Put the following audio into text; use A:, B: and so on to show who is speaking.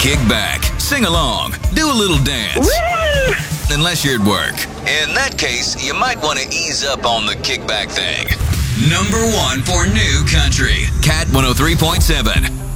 A: Kick back, sing along, do a little dance. Unless you're at work. In that case, you might want to ease up on the kickback thing. Number 1 for new country. Cat 103.7.